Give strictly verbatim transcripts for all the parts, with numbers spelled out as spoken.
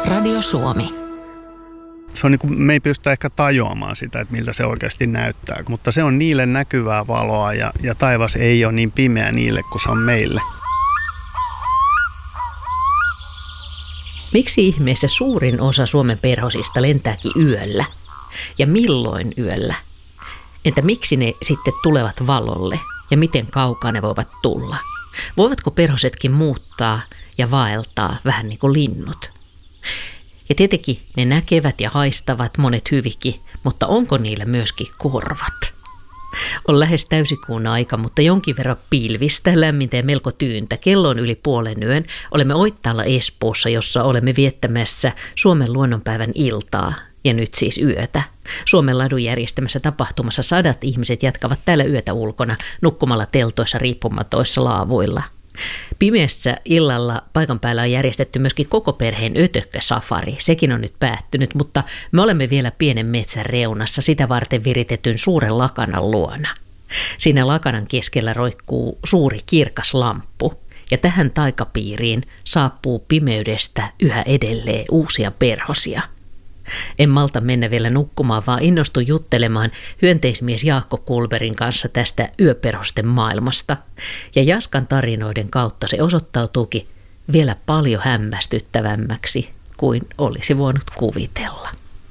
Radio Suomi. Se on niin kuin, me ei pystytä ehkä tajuamaan sitä, että miltä se oikeasti näyttää, mutta se on niille näkyvää valoa ja, ja taivas ei ole niin pimeä niille kuin se on meille. Miksi ihmeessä suurin osa Suomen perhosista lentääkin yöllä? Ja milloin yöllä? Entä miksi ne sitten tulevat valolle? Ja miten kaukaa ne voivat tulla? Voivatko perhosetkin muuttaa ja vaeltaa vähän niin kuin linnut? Ja tietenkin ne näkevät ja haistavat monet hyvikin, mutta onko niillä myöskin korvat? On lähes täysikuun aika, mutta jonkin verran pilvistä, lämmintä ja melko tyyntä. Kello on yli puolen yön. Olemme Oittaalla Espoossa, jossa olemme viettämässä Suomen luonnonpäivän iltaa. Ja nyt siis yötä. Suomen ladun järjestämässä tapahtumassa sadat ihmiset jatkavat täällä yötä ulkona, nukkumalla teltoissa riippumatoissa laavuilla. Pimeässä illalla paikan päällä on järjestetty myöskin koko perheen ötökkäsafari. Sekin on nyt päättynyt, mutta me olemme vielä pienen metsän reunassa sitä varten viritetyn suuren lakanan luona. Siinä lakanan keskellä roikkuu suuri kirkas lamppu. Ja tähän taikapiiriin saapuu pimeydestä yhä edelleen uusia perhosia. En malta mennä vielä nukkumaan, vaan innostun juttelemaan hyönteismies Jaakko Kulberin kanssa tästä yöperhosten maailmasta. Ja Jaskan tarinoiden kautta se osoittautuukin vielä paljon hämmästyttävämmäksi kuin olisi voinut kuvitella.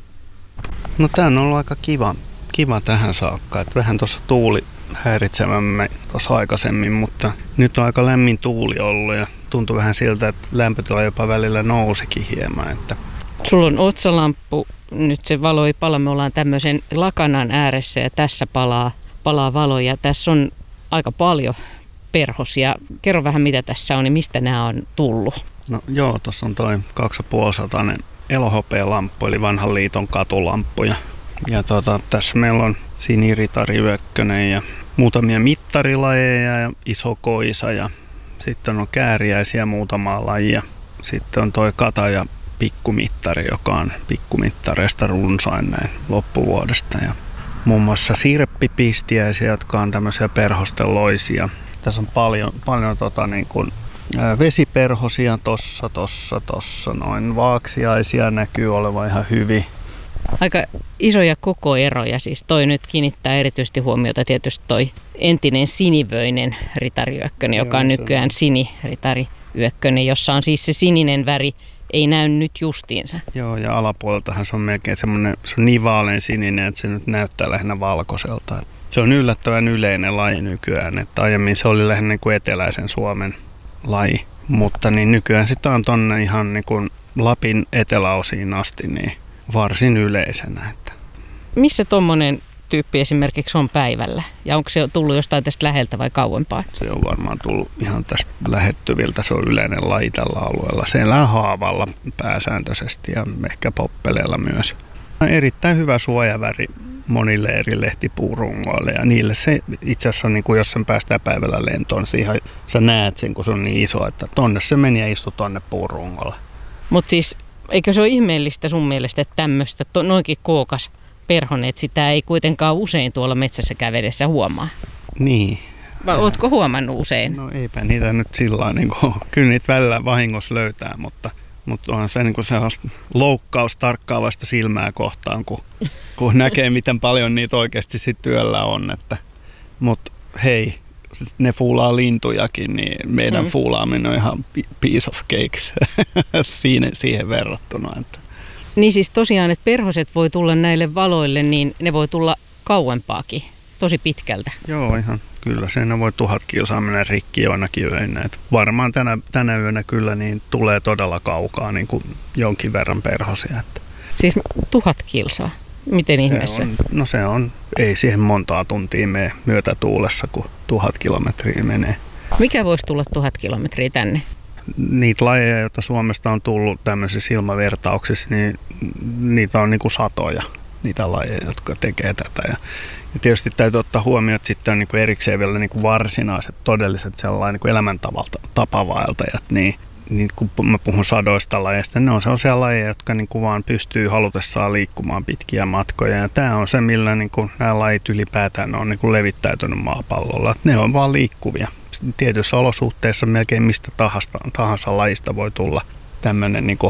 No tämä on ollut aika kiva, kiva tähän saakka. Että vähän tuossa tuuli häiritsemämme tuossa aikaisemmin, mutta nyt on aika lämmin tuuli ollut ja tuntuu vähän siltä, että lämpötila jopa välillä nousikin hieman, että sulla on otsalamppu, nyt se valo ei pala, me ollaan tämmöisen lakanan ääressä ja tässä palaa, palaa valo ja tässä on aika paljon perhosia. Kerro vähän mitä tässä on ja mistä nämä on tullut. No joo, tuossa on toi kaksisataa elohopealamppu eli vanhan liiton katulamppu ja, ja tota, tässä meillä on siniritariyökkönen ja muutamia mittarilajeja ja iso koisa ja sitten on kääriäisiä muutamaa lajia. Sitten on toi kata ja pikkumittari, joka on pikkumittareista runsain näin loppuvuodesta. Ja muun muassa sirppipistiäisiä, jotka on tämmöisiä perhosteloisia. Tässä on paljon, paljon tota niin kuin, ää, vesiperhosia tossa, tossa, tossa. Noin vaaksiaisia näkyy olevan ihan hyvin. Aika isoja kokoeroja. Siis toi nyt kiinnittää erityisesti huomiota tietysti toi entinen sinivöinen ritariyökkönen, joka on nykyään siniritariyökkönen, jossa on siis se sininen väri. Ei näy nyt justiinsa. Joo, ja alapuoleltahan se on melkein semmoinen, se on niin vaalean sininen, että se nyt näyttää lähinnä valkoiselta. Se on yllättävän yleinen laji nykyään, että aiemmin se oli lähinnä niin kuin eteläisen Suomen laji, mutta niin nykyään sitä on tonne ihan niin kuin Lapin eteläosiin asti niin varsin yleisenä. Että. Missä tommonen tyyppi esimerkiksi on päivällä? Ja onko se tullut jostain tästä läheltä vai kauempaa? Se on varmaan tullut ihan tästä lähettyviltä. Se on yleinen laji tällä alueella. Se elää haavalla pääsääntöisesti ja ehkä poppeleella myös. Erittäin hyvä suojaväri monille eri lehtipuurungoille ja niille se itse asiassa on niin kuin jos sen päästään päivällä lentoon, siihen sä näet sen, kun se on niin iso, että tonne se meni ja istui tonne puurungolle. Mutta siis eikö se ole ihmeellistä sun mielestä, että tämmöistä to, noinkin kookas perhonen, että sitä ei kuitenkaan usein tuolla metsässä kävedessä huomaa? Niin. Vai ootko huomannut usein? No eipä niitä nyt sillä niin kuin, kyllä niitä välillä vahingossa löytää, mutta, mutta onhan se niin kuin sellaista loukkaus tarkkaavasta silmää kohtaan, kun, kun näkee, miten paljon niitä oikeasti sit työllä on. Että, mutta hei, ne fuulaa lintujakin, niin meidän mm. fuulaaminen on ihan piece of cakes siihen, siihen verrattuna. Että. Niin siis tosiaan, että perhoset voi tulla näille valoille, niin ne voi tulla kauempaakin, tosi pitkältä. Joo, ihan kyllä. Sen voi tuhat kilsaa mennä rikki joinakin öinä. Et varmaan tänä, tänä yönä kyllä niin tulee todella kaukaa niin kuin jonkin verran perhosia. Että. Siis tuhat kilsaa? Miten se ihmeessä? On, no se on, ei siihen montaa tuntia mene myötätuulessa, kun tuhat kilometriä menee. Mikä voisi tulla tuhat kilometriä tänne? Niitä lajeja, joita Suomesta on tullut tämmöisissä ilmavertauksissa, niin niitä on niin kuin satoja, niitä lajeja, jotka tekee tätä. Ja, ja tietysti täytyy ottaa huomioon, että sitten on niin kuin erikseen vielä niin kuin varsinaiset, todelliset sellainen niin kuin elämäntapavaeltajat, niin, niin kun mä puhun sadoista lajeista, ne on sellaisia lajeja, jotka niin kuin vaan pystyy halutessaan liikkumaan pitkiä matkoja. Ja tämä on se, millä niin kuin nämä lajit ylipäätään on niin kuin levittäytynyt maapallolla. Että ne on vaan liikkuvia. Tietyissä olosuhteissa melkein mistä tahansa, tahansa lajista voi tulla tämmöinen niin kuin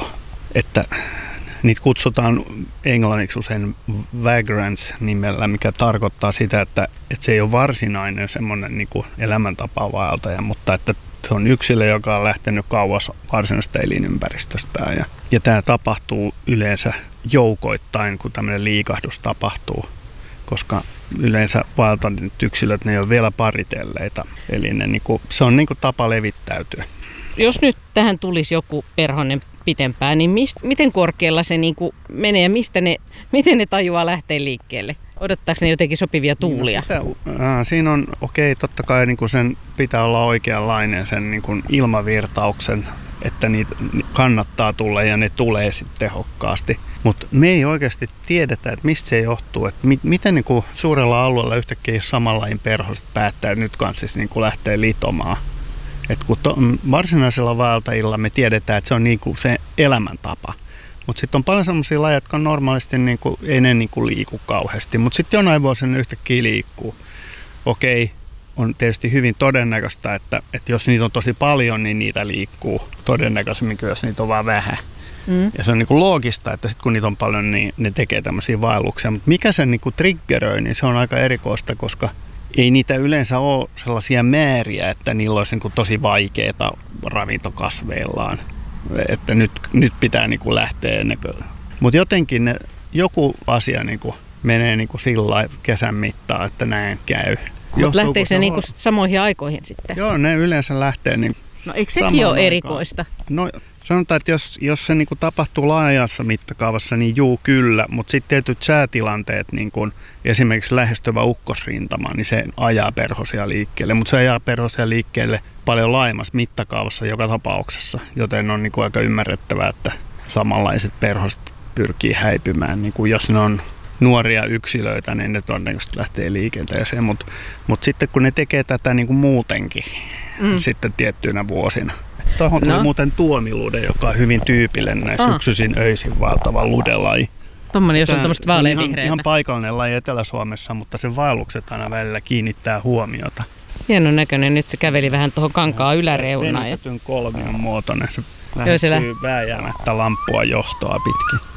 että niitä kutsutaan englanniksi usein vagrants nimellä, mikä tarkoittaa sitä, että, että se ei ole varsinainen semmoinen niin kuin elämäntapavaeltaja, mutta että se on yksilö, joka on lähtenyt kauas varsinaisesta elinympäristöstään. Ja, ja tämä tapahtuu yleensä joukoittain, kun tämmöinen liikahdus tapahtuu, koska yleensä vaeltaneet yksilöt, ne ei ole vielä paritelleita. Eli ne, niin kuin, se on niin kuin tapa levittäytyä. Jos nyt tähän tulisi joku perhonen pitempään, niin mist, miten korkealla se niin kuin menee ja mistä ne, miten ne tajuaa lähteä liikkeelle? Odottaako ne jotenkin sopivia tuulia? No sitä, ää, siinä on, okei, okay, totta kai niin kuin sen pitää olla oikeanlainen sen niin kuin ilmavirtauksen, että niitä kannattaa tulla ja ne tulee sitten tehokkaasti. Mutta me ei oikeasti tiedetä, että mistä se johtuu, että mi- miten niin kuin suurella alueella yhtäkkiä samanlain perhoset päättää, että nyt kanssa siis niin kuin lähtee litomaan. Et kun to, varsinaisella vaeltajilla me tiedetään, että se on niinku se elämäntapa. Mutta sitten on paljon sellaisia lajeja, jotka normaalisti niinku, ei ne niinku liiku kauheasti. Mutta sitten jonain vuosina yhtäkkiä liikkuu. Okei, on tietysti hyvin todennäköistä, että, että jos niitä on tosi paljon, niin niitä liikkuu todennäköisemmin kuin jos niitä on vaan vähän. Mm. Ja se on niinku loogista, että sitten kun niitä on paljon, niin ne tekee tämmöisiä vaelluksia. Mutta mikä sen niinku triggeröi, niin se on aika erikoista, koska ei niitä yleensä ole sellaisia määriä, että niillä olisi niin tosi vaikeaa ravintokasveillaan. Että nyt, nyt pitää niin lähteä ennen kuin. Mutta jotenkin ne, joku asia niin menee niin sillä kesän mittaan, että näin käy. Mutta lähteekö se niin samoihin aikoihin sitten? Joo, ne yleensä lähtee niin. No eikö sekin ole erikoista? No sanotaan, että jos, jos se niin kuin tapahtuu laajassa mittakaavassa, niin juu kyllä, mutta sitten tietyt säätilanteet, niin kuin esimerkiksi lähestyvä ukkosrintama, niin se ajaa perhosia liikkeelle, mutta se ajaa perhosia liikkeelle paljon laajemmassa mittakaavassa joka tapauksessa, joten on niin kuin aika ymmärrettävää, että samanlaiset perhoset pyrkii häipymään, niin kuin jos ne on nuoria yksilöitä, niin ne todennäköisesti lähtee liikenteeseen, mutta mut sitten kun ne tekee tätä niin kuin muutenkin, mm. sitten tiettyinä vuosina. Tuohon tuli no. muuten tuomilude, joka on hyvin tyypillinen näissä ah. yksyisin öisin vaeltava ludelaji. Tuommoinen, jos on tämmöistä vaaleanvihreätä. Ihan, ihan paikallinen laji Etelä-Suomessa, mutta sen vaellukset aina välillä kiinnittää huomiota. Hienon näköinen. Nyt se käveli vähän tuohon kankaan yläreunaan. Venytetyn kolmion muotoinen. Se lähtyy vääjäämättä lamppua johtoa pitkin.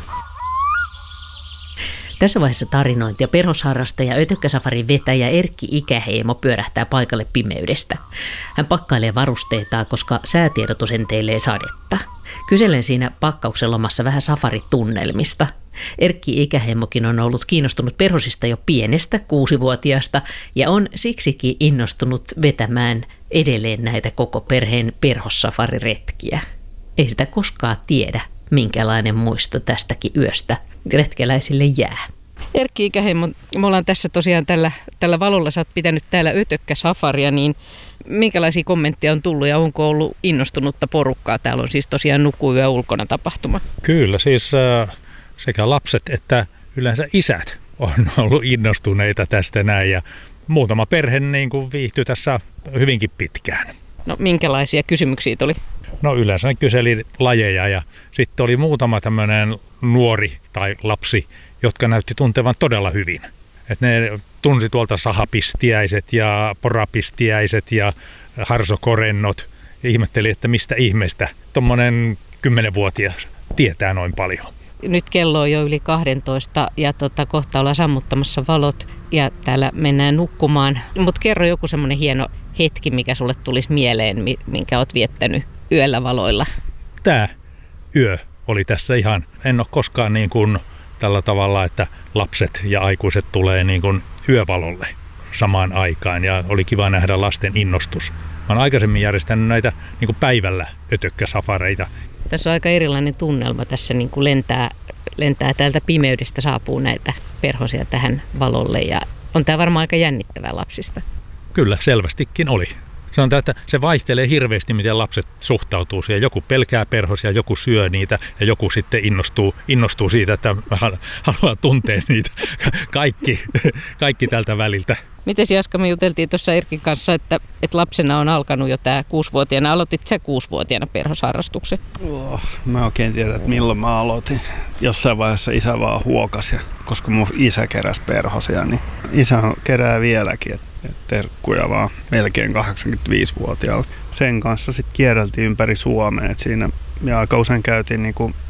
Tässä vaiheessa tarinointia perhosharrastaja Ötökkäsafarin vetäjä Erkki Ikäheimo pyörähtää paikalle pimeydestä. Hän pakkailee varusteitaan, koska säätiedotus enteilee sadetta. Kyselen siinä pakkauksen lomassa vähän safaritunnelmista. Erkki Ikäheimokin on ollut kiinnostunut perhosista jo pienestä kuusivuotiaasta ja on siksikin innostunut vetämään edelleen näitä koko perheen perhossafariretkiä. Ei sitä koskaan tiedä, minkälainen muisto tästäkin yöstä retkeläisille jää. Erkki Ikäheimo, me ollaan tässä tosiaan tällä, tällä valolla, sä oot pitänyt täällä Ötökkäsafaria, niin minkälaisia kommentteja on tullut ja onko ollut innostunutta porukkaa? Täällä on siis tosiaan nukuyö ulkona tapahtuma. Kyllä, siis äh, sekä lapset että yleensä isät on ollut innostuneita tästä näin ja muutama perhe niin kuin viihtyi tässä hyvinkin pitkään. No minkälaisia kysymyksiä tuli? No yleensä ne kyseli lajeja ja sitten oli muutama tämmöinen nuori tai lapsi, jotka näytti tuntevan todella hyvin. Et ne tunsi tuolta sahapistiäiset ja porapistiäiset ja harsokorennot ja ihmetteli, että mistä ihmeestä tuommoinen kymmenvuotias tietää noin paljon. Nyt kello on jo yli kaksitoista ja tota, kohta ollaan sammuttamassa valot ja täällä mennään nukkumaan. Mutta kerro joku semmoinen hieno hetki, mikä sulle tulisi mieleen, minkä oot viettänyt yöllä valoilla. Tämä yö oli tässä ihan, en ole koskaan niin kuin tällä tavalla, että lapset ja aikuiset tulee niin kuin yövalolle samaan aikaan ja oli kiva nähdä lasten innostus. Mä oon aikaisemmin järjestänyt näitä niin kuin päivällä ötökkäsafareita. Tässä on aika erilainen tunnelma. Tässä niin kuin lentää, lentää täältä pimeydestä, saapuu näitä perhosia tähän valolle ja on tämä varmaan aika jännittävää lapsista. Kyllä, selvästikin oli. Sanotaan, että se vaihtelee hirveästi, miten lapset suhtautuu siihen. Joku pelkää perhosia, joku syö niitä ja joku sitten innostuu, innostuu siitä, että haluaa tuntea niitä. Kaikki, kaikki tältä väliltä. Miten Jaska, me juteltiin tuossa Erkin kanssa, että, että lapsena on alkanut jo tämä kuusivuotiaana. Aloitit sä kuusivuotiaana perhosharrastuksen? Oh, mä oikein tiedän, että milloin mä aloitin. Jossain vaiheessa isä vaan huokasi, koska mun isä keräsi perhosia, niin isä kerää vieläkin. Et, et terkkuja vaan melkein kahdeksankymmentäviisivuotiaalla. Sen kanssa sitten kierreltiin ympäri Suomea. Et siinä, ja aika usein käytiin niinku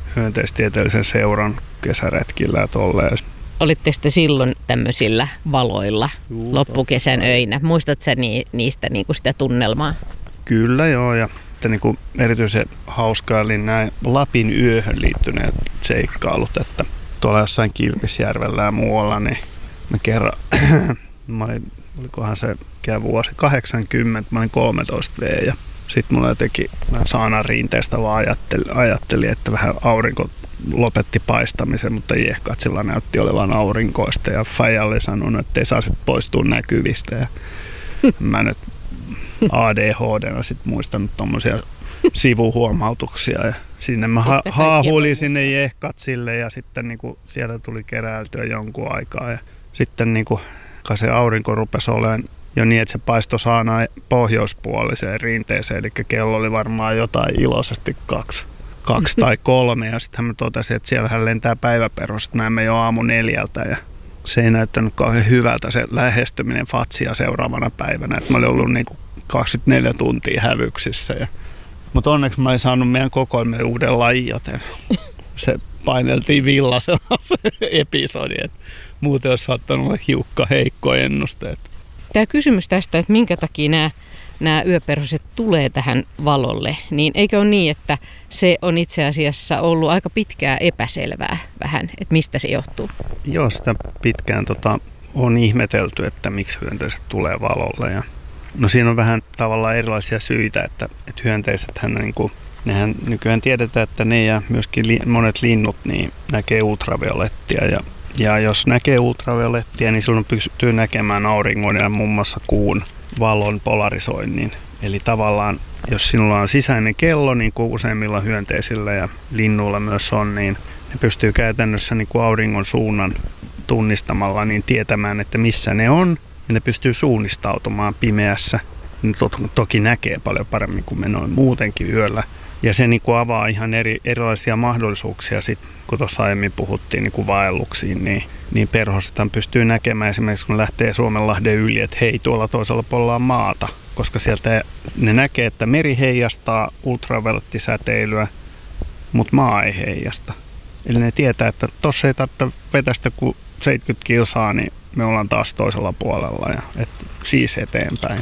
hyönteistieteellisen seuran kesäretkillä ja tolleen. Olitte sitten silloin tämmöisillä valoilla Juu, loppukesän totta. öinä? Muistatko sä niistä niin kuin sitä tunnelmaa? Kyllä joo, ja niin kuin erityisen hauskaa oli nämä Lapin yöhön liittyneet seikkailut, että tuolla jossain Kilpisjärvellä ja muualla, niin mä kerran, mä olin, olikohan se vuosi kahdeksankymmentä, mä olin kolmetoista vuotta ja sitten mulla jotenkin Saanan rinteestä vaan ajattelin, ajattelin, että vähän aurinko lopetti paistamisen, mutta Jehkatsilla näytti olevan aurinkoista ja Faija oli sanonut, että ei saa sit poistua näkyvistä ja mä nyt A D H D:na sit muistanut tommosia sivuhuomautuksia ja sinne mä ha- haahuilin sinne Jehkatsille ja sitten niinku sieltä tuli keräiltyä jonkun aikaa ja sitten niinku se aurinko rupesi olemaan jo niin, että se paistoi Saanaan pohjoispuoliseen rinteeseen, eli kello oli varmaan jotain iloisesti kaksi, kaksi tai kolme ja sitten mä totesin, että siellähän lentää päiväperhoset, näemme jo aamu neljältä ja se ei näyttänyt kauhean hyvältä se lähestyminen Fatsia seuraavana päivänä, että mä olin ollut niinku kaksikymmentäneljä tuntia hävyksissä. Ja, mutta onneksi mä olin saanut meidän kokoelmien uuden lajin, joten se paineltiin villasella se episodi. Et muuten olisi saattanut olla hiukka heikko ennusteet. Tämä kysymys tästä, että minkä takia nämä, nämä yöperhoset tulee tähän valolle, niin eikö ole niin, että se on itse asiassa ollut aika pitkää epäselvää vähän, että mistä se johtuu? Joo, sitä pitkään tota, on ihmetelty, että miksi hyönteiset tulee valolle. Ja no siinä on vähän tavallaan erilaisia syitä, että, että hyönteisethän niin kuin, nehän nykyään tiedetään, että ne ja myöskin li, monet linnut niin näkee ultraviolettia ja, ja jos näkee ultraviolettia, niin silloin pystyy näkemään auringon ja muun muassa kuun valon polarisoinnin. Eli tavallaan, jos sinulla on sisäinen kello, niin kuin useimmilla hyönteisillä ja linnuilla myös on, niin ne pystyy käytännössä niin kuin auringon suunnan tunnistamalla niin tietämään, että missä ne on. Ja ne pystyy suunnistautumaan pimeässä. Ne to- toki näkee paljon paremmin kuin me noin muutenkin yöllä. Ja se niin kuin avaa ihan eri, erilaisia mahdollisuuksia, sit, kun tuossa aiemmin puhuttiin niin kuin vaelluksiin, niin, niin perhosethan pystyy näkemään esimerkiksi, kun lähtee Suomenlahden yli, että hei, tuolla toisella puolella on maata. Koska sieltä ne näkee, että meri heijastaa ultraviolettisäteilyä, mutta maa ei heijasta. Eli ne tietää, että tuossa ei tarvitse vetästä kuin seitsemänkymmentä kilsaa, niin me ollaan taas toisella puolella ja et, siis eteenpäin.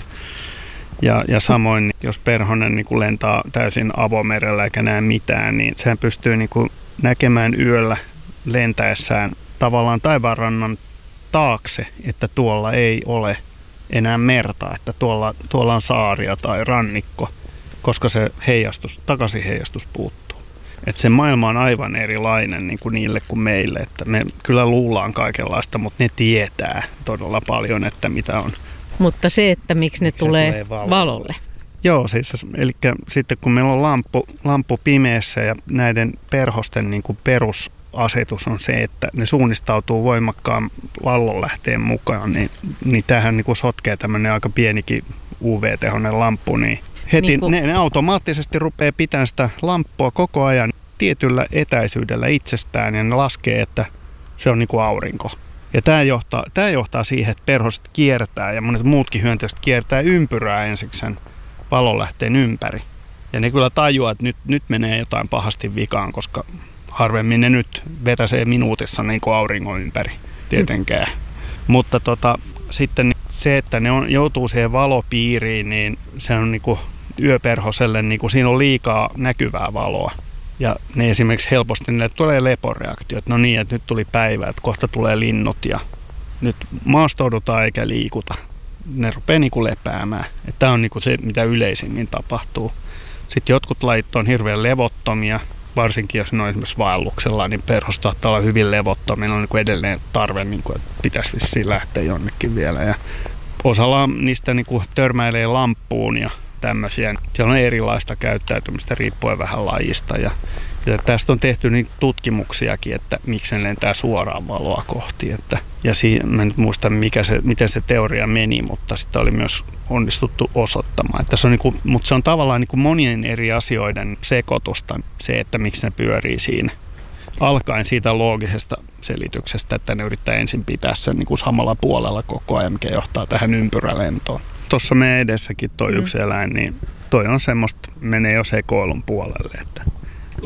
Ja, ja samoin, jos perhonen niin kuin lentää täysin avomerellä eikä näe mitään, niin sehän pystyy niin kuin näkemään yöllä lentäessään tavallaan taivaanrannan taakse, että tuolla ei ole enää merta, että tuolla, tuolla on saaria tai rannikko, koska se heijastus, takaisin heijastus puuttuu. Että se maailma on aivan erilainen niin kuin niille kuin meille, että me kyllä luullaan kaikenlaista, mutta ne tietää todella paljon, että mitä on. Mutta se, että miksi ne miksi tulee, tulee valolle. valolle. Joo, siis eli sitten kun meillä on lamppu, lamppu pimeässä ja näiden perhosten niin kuin perusasetus on se, että ne suunnistautuu voimakkaan vallonlähteen mukaan, niin, niin tämähän niin kuin sotkee tämmöinen aika pienikin U V-tehoinen lamppu, niin heti niin kuin ne, ne automaattisesti rupeaa pitämään sitä lamppua koko ajan tietyllä etäisyydellä itsestään ja ne laskee, että se on niin kuin aurinko. Ja tämä johtaa, tämä johtaa siihen, että perhoset kiertää ja monet muutkin hyönteiset kiertää ympyrää ensiksi sen valonlähteen ympäri. Ja ne kyllä tajuaa, että nyt, nyt menee jotain pahasti vikaan, koska harvemmin ne nyt vetäsee minuutissa niin kuin auringon ympäri tietenkään. Mm. Mutta tota, sitten se, että ne on, joutuu siihen valopiiriin, niin se on niin kuin yöperhoselle, niin kuin siinä on liikaa näkyvää valoa. Ja ne esimerkiksi helposti niille tulee leporeaktio, että no niin, että nyt tuli päivä, että kohta tulee linnut ja nyt maastoudutaan eikä liikuta. Ne rupeaa niin kuin lepäämään. Tämä on niin kuin se, mitä yleisimmin tapahtuu. Sitten jotkut lajit on hirveän levottomia, varsinkin jos ne on esimerkiksi vaelluksella, niin perhosta saattaa olla hyvin levottomia. On niin kuin edelleen tarve, niin kuin, että pitäisi vissiin lähteä jonnekin vielä. Ja osalla niistä niin kuin törmäilee lamppuun ja tämmöisiä. Siellä on erilaista käyttäytymistä riippuen vähän lajista. Ja, ja tästä on tehty niin tutkimuksiakin, että miksi ne lentää suoraan valoa kohti. Että, ja siinä, mä nyt muistan, mikä se, miten se teoria meni, mutta sitä oli myös onnistuttu osoittamaan. Että se on niin kuin, mutta se on tavallaan niin kuin monien eri asioiden sekoitusta se, että miksi ne pyörii siinä. Alkaen siitä loogisesta selityksestä, että ne yrittää ensin pitää sen niin kuin samalla puolella koko ajan, mikä johtaa tähän ympyrälentoon. Tuossa meidän edessäkin toi mm. yksi eläin, niin toi on semmoista, menee jo sekoilun puolelle. Että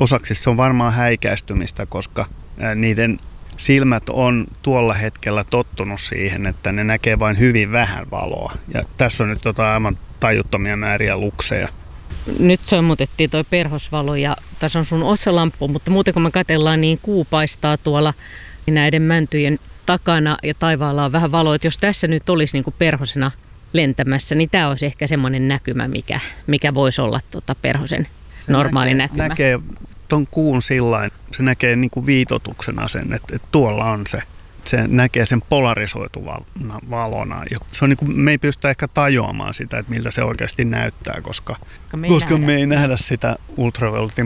osaksi se on varmaan häikäistymistä, koska niiden silmät on tuolla hetkellä tottunut siihen, että ne näkee vain hyvin vähän valoa. Ja tässä on nyt jotain aivan tajuttomia määriä lukseja. Nyt sammutettiin toi perhosvalo ja tässä on sun otsalamppu, mutta muuten kun me katsellaan, niin kuu paistaa tuolla näiden mäntyjen takana ja taivaalla on vähän valoa. Että jos tässä nyt olisi niin kuin perhosena lentämässä, niin tämä olisi ehkä semmoinen näkymä, mikä, mikä voisi olla tota perhosen normaali se näkymä. Näkee tuon kuun sillain, se näkee niin kuin viitotuksena sen, että, että tuolla on se. Se näkee sen polarisoituvana valona. Se on niin kuin, me ei pystytä ehkä tajuamaan sitä, että miltä se oikeasti näyttää, koska me ei, koska nähdä. me ei nähdä sitä ultravioletin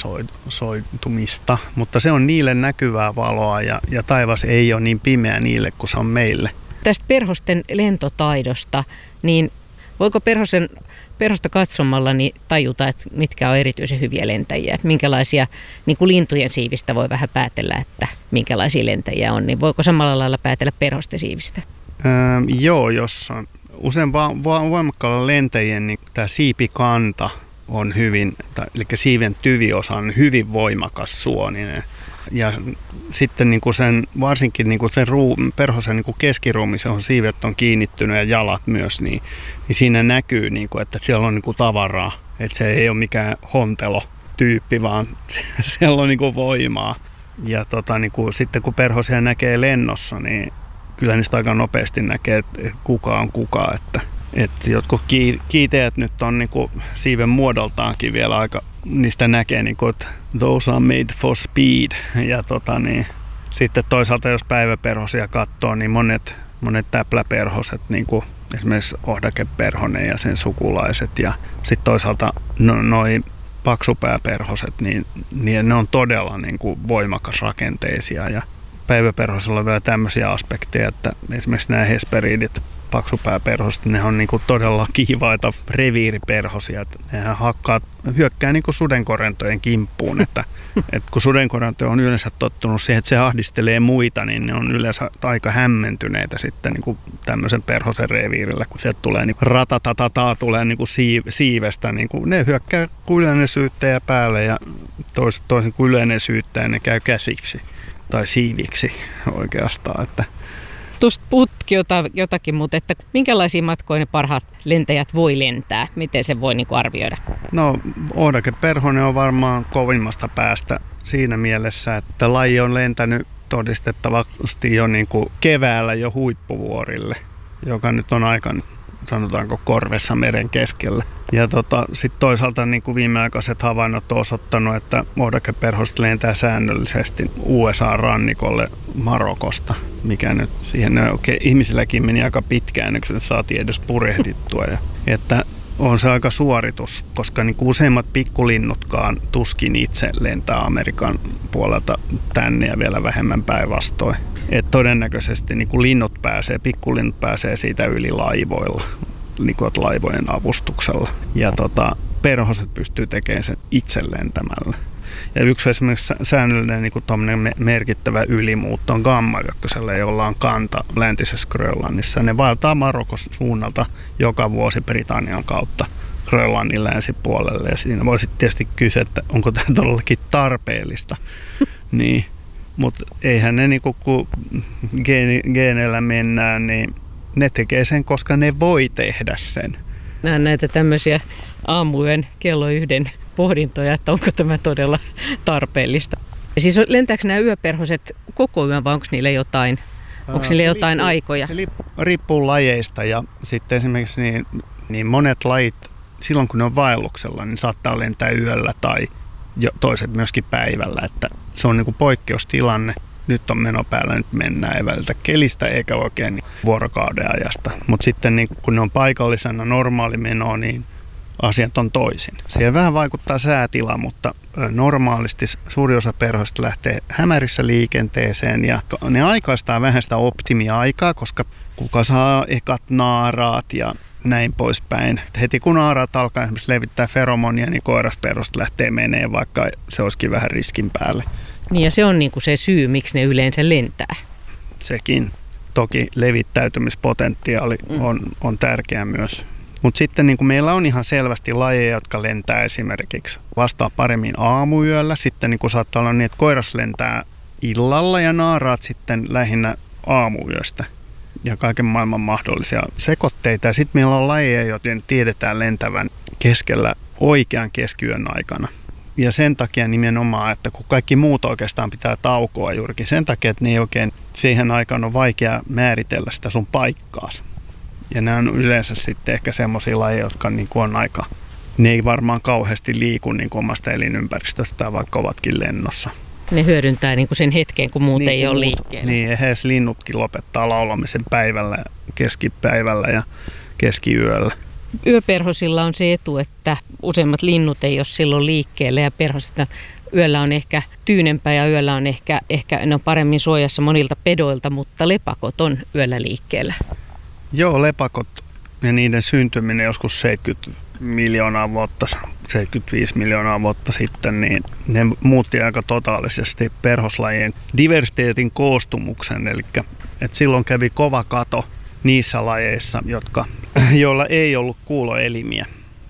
polarisoitumista. Mutta se on niille näkyvää valoa ja, ja taivas ei ole niin pimeä niille kuin se on meille. Tästä perhosten lentotaidosta, niin voiko perhosen, perhosta katsomalla niin tajuta, että mitkä on erityisen hyviä lentäjiä? Minkälaisia, niin kuin lintujen siivistä voi vähän päätellä, että minkälaisia lentäjiä on, niin voiko samalla lailla päätellä perhosten siivistä? Öö, joo, jos on usein va- va- voimakkaalla lentäjien, niin tämä siipikanta on hyvin, tai, eli siiven tyviosa on hyvin voimakas suoninen. Ja sitten niin kuin sen, varsinkin niin kuin sen ruu, perhosen niin kuin keskiruumi, johon siivet on kiinnittynyt ja jalat myös, niin, niin siinä näkyy, niin kuin, että siellä on niin kuin tavaraa. Että se ei ole mikään hontelo-tyyppi, vaan siellä on niin kuin voimaa. Ja tota, niin kuin, sitten kun perhosia näkee lennossa, niin kyllä niistä aika nopeasti näkee, että kuka on kuka. Että, että jotkut kiiteät nyt on niin kuin siiven muodoltaankin vielä aika, niistä näkee, niin kuin, että those are made for speed. Ja tota, niin, sitten toisaalta jos päiväperhosia katsoo, niin monet, monet täpläperhoset, niin kuin esimerkiksi ohdakeperhonen ja sen sukulaiset, ja sitten toisaalta no, noi paksupääperhoset, niin, niin ne on todella niin kuin voimakasrakenteisia. Ja päiväperhosella on vielä tämmöisiä aspekteja, että esimerkiksi nämä hesperiidit, paksupääperhoset, ne on niinku todella kiivaita reviiriperhosia. Nehän hakkaa, hyökkää niinku sudenkorentojen kimppuun. Että, et kun sudenkorento on yleensä tottunut siihen, että se ahdistelee muita, niin ne on yleensä aika hämmentyneitä sitten niinku tämmöisen perhosen reviirillä. Kun sieltä tulee niinku ratatatataa, tulee niinku siivestä, niinku, ne hyökkää kuin yleinen syyttäjä päälle ja tois, toisin kuin yleinen syyttäjä ne käy käsiksi tai siiviksi oikeastaan. Että tuosta puhutkin jotakin, mutta että minkälaisia matkoja ne parhaat lentäjät voi lentää? Miten se voi niin kuin arvioida? No, ohdakeperhonen on varmaan kovimmasta päästä siinä mielessä, että laji on lentänyt todistettavasti jo niin kuin keväällä jo huippuvuorille, joka nyt on aika, sanotaanko, korvessa meren keskellä. Ja tota, sitten toisaalta niin kuin viimeaikaiset havainnot on osoittanut, että ohdakeperhoset lentää säännöllisesti U S A-rannikolle Marokosta, mikä nyt siihen oikein ihmisilläkin meni aika pitkään, ennen kuin se saatiin edes purehdittua. Ja, että on se aika suoritus, koska niin kuin useimmat pikkulinnutkaan tuskin itse lentää Amerikan puolelta tänne ja vielä vähemmän päinvastoin. Et todennäköisesti niin kuin linnut pääsee, pikkulinnut pääsee siitä yli laivoilla, niin kuin laivojen avustuksella. Ja tota, perhoset pystyy tekemään sen itse lentämällä. Ja yksi esimerkiksi säännöllinen niin kuin merkittävä ylimuutto on gammajökköselle, jolla on kanta läntisessä Grönlannissa. Ne vaeltaa Marokon suunnalta joka vuosi Britannian kautta Grönlannin länsipuolelle. Ja siinä voisi tietysti kysyä, että onko tämä todellakin tarpeellista. Niin. Mutta eihän ne, niin kun geeneillä mennään, niin ne tekee sen, koska ne voi tehdä sen. Näen näitä tämmöisiä aamuyön kello yhden pohdintoja, että onko tämä todella tarpeellista. Siis lentääkö nämä yöperhoset koko yön vai onko niille jotain, onko niille jotain riippuu, aikoja? Se riippuu lajeista ja sitten esimerkiksi niin, niin monet lajit, silloin kun ne on vaelluksella, niin saattaa lentää yöllä tai jo toiset myöskin päivällä, että se on niin kuin poikkeustilanne. Nyt on meno päällä, nyt mennään, ei välitä kelistä eikä oikein niin vuorokauden ajasta. Mutta sitten niin kun ne on paikallisena normaali meno, niin asiat on toisin. Siihen vähän vaikuttaa säätila, mutta normaalisti suuri osa perhoista lähtee hämärissä liikenteeseen ja ne aikaistaa vähän sitä optimiaikaa, koska kuka saa ekat naaraat ja näin poispäin. Heti kun naaraat alkaa esimerkiksi levittää feromonia, niin koirasperhosta lähtee menee, vaikka se olisikin vähän riskin päälle. Niin ja se on niin kuin se syy, miksi ne yleensä lentää. Sekin. Toki levittäytymispotentiaali on, on tärkeä myös Mutta sitten niin kuin meillä on ihan selvästi lajeja, jotka lentää esimerkiksi vastaa paremmin aamuyöllä. Sitten niin kuin saattaa olla niin, että koiras lentää illalla ja naaraat sitten lähinnä aamuyöstä. Ja kaiken maailman mahdollisia sekoitteita. Ja sitten meillä on lajeja, joiden tiedetään lentävän keskellä oikean keskiyön aikana. Ja sen takia nimenomaan, että kun kaikki muut oikeastaan pitää taukoa juurikin sen takia, että ne ei oikein siihen aikaan on vaikea määritellä sitä sun paikkaasi. Ja nämä on yleensä sitten ehkä semmoisia lajeja, jotka niin kuin on aika, ne ei varmaan kauheasti liiku niin kuin omasta elinympäristöstään, vaikka ovatkin lennossa. Ne hyödyntää niin kuin sen hetken, kun muut niin, ei ole muut, liikkeellä. Niin, ehes linnutkin lopettaa laulamisen päivällä, keskipäivällä ja keskiyöllä. Yöperhosilla on se etu, että useimmat linnut ei ole silloin liikkeellä ja perhosista yöllä on ehkä tyynempää ja yöllä on ehkä, ehkä ne on paremmin suojassa monilta pedoilta, mutta lepakot on yöllä liikkeellä. Joo, lepakot ja niiden syntyminen joskus seitsemänkymmentä miljoonaa vuotta, seitsemänkymmentäviisi miljoonaa vuotta sitten, niin ne muutti aika totaalisesti perhoslajien diversiteetin koostumuksen. Eli että silloin kävi kova kato niissä lajeissa, jotka, joilla ei ollut kuuloelimiä.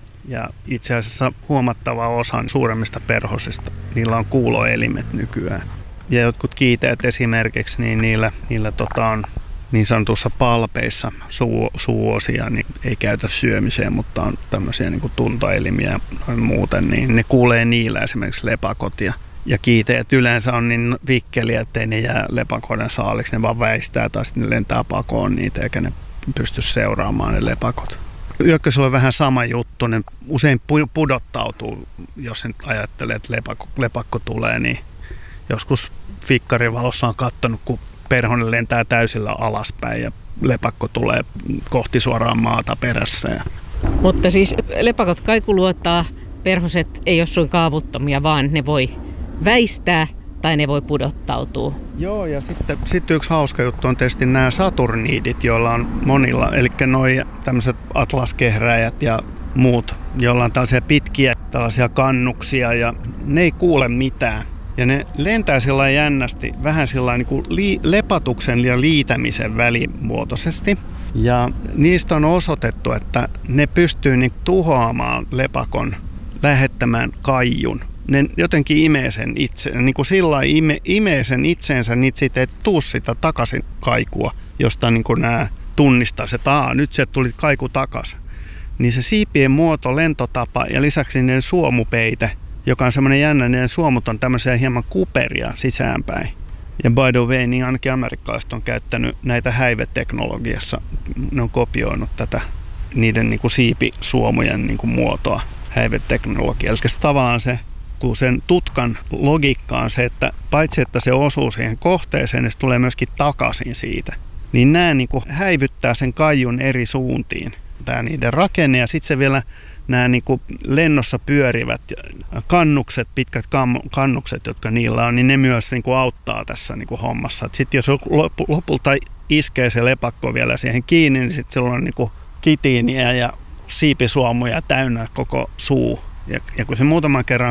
Ja itse asiassa huomattava osa suuremmista perhosista, niillä on kuuloelimet nykyään. Ja jotkut kiiteet esimerkiksi, niin niillä, niillä tota on niin sanotussa palpeissa suu, suuosia, niin ei käytä syömiseen, mutta on tämmöisiä niin kuin tuntoelimiä ja muuten, niin ne kuulee niillä esimerkiksi lepakot. Ja, ja kiiteet yleensä on niin vikkeliä, ettei ne jää lepakoiden saaliksi, ne vaan väistää tai sitten ne lentää pakoon niitä, eikä ne pysty seuraamaan ne lepakot. Yökkösillä on vähän sama juttu, ne usein pudottautuu, jos nyt ajattelee, että lepakko, lepakko tulee, niin joskus fikkarivalossa on katsonut, kun perhonen lentää täysillä alaspäin ja lepakko tulee kohti suoraan maata perässä. Mutta siis lepakot kaikuluottaa, perhoset ei ole suinkaan avuttomia, vaan ne voi väistää tai ne voi pudottautua. Joo, ja sitten, sitten yksi hauska juttu on tietysti nämä saturniidit, joilla on monilla, eli noi tämmöiset atlaskehräjät ja muut, joilla on tällaisia pitkiä tällaisia kannuksia ja ne ei kuule mitään. Ja ne lentää sillä jännästi, vähän sillä niin kuin li- lepatuksen ja liitämisen välimuotoisesti. Ja niistä on osoitettu, että ne pystyy niin tuhoamaan lepakon, lähettämään kaijun. Ne jotenkin imee sen itse, niin kuin sillä ime, imee sen itseensä, niin siitä ei tuu sitä takaisin kaikua, josta niin kuin nämä tunnistaa, että Aa, nyt se tuli kaiku takaisin. Niin se siipien muoto, lentotapa ja lisäksi niiden suomupeite, joka on semmoinen jännä, niin suomut on tämmöisiä hieman kuperia sisäänpäin. Ja by the way, niin ainakin amerikkalaiset on käyttänyt näitä häiveteknologiassa. Ne on kopioinut tätä niiden niin kuin siipisuomujen niin kuin muotoa häiveteknologiaa. Eli se tavallaan se, kun sen tutkan logiikka on se, että paitsi että se osuu siihen kohteeseen, niin se tulee myöskin takaisin siitä. Niin nämä niin kuin häivyttää sen kaijun eri suuntiin. Tämä niiden rakenne ja sitten se vielä nämä niin kuin lennossa pyörivät kannukset, pitkät kannukset, jotka niillä on, niin ne myös niin kuin auttaa tässä niin kuin hommassa. Sitten jos lopulta iskee se lepakko vielä siihen kiinni, niin sitten silloin on niin kuin kitiiniä ja siipisuomuja täynnä koko suu. Ja, ja kun se muutaman kerran